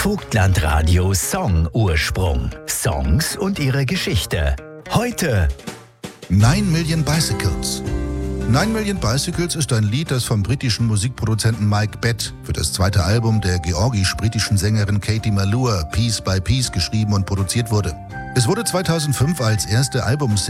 Vogtland-Radio Song-Ursprung. Songs und ihre Geschichte. Heute 9 Million Bicycles. 9 Million Bicycles ist ein Lied, das vom britischen Musikproduzenten Mike Bett für das zweite Album der georgisch-britischen Sängerin Katie Malua Piece by Piece geschrieben und produziert wurde. Es wurde 2005 als erste